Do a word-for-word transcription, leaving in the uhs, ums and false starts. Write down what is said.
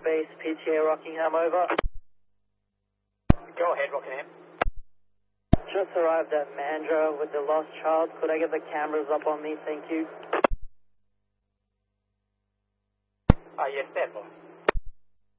Base, P T A Rockingham, over. Go ahead, Rockingham. Just arrived at Mandurah with the lost child. Could I get the cameras up on me? Thank you. Ah, uh, yes, that one.